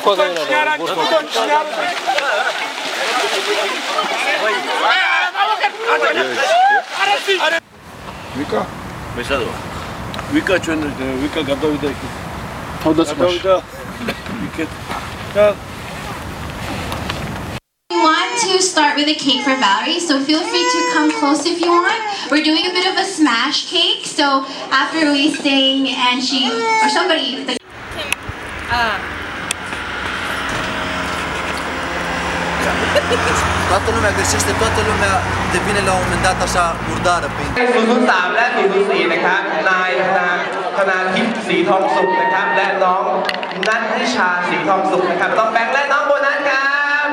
Вика? Месадо. Вика ჩვენ ვიკა გადავიდა იქ. თავდასხმაში. იქეთ. და We want to start with a cake for Valerie, so feel free to come close if you want. We're doing a bit of a smash cake, so after we sing and she or somebody. Toată lumea găsește, toată lumea devine la un moment dat așa murdară pe internet. 003 และ004นะครับนายธนาทิพย์ศรีทองสุขนะครับและน้องนัทนิชาศรีทองสุขนะครับต้องแบงค์และน้องโบนัส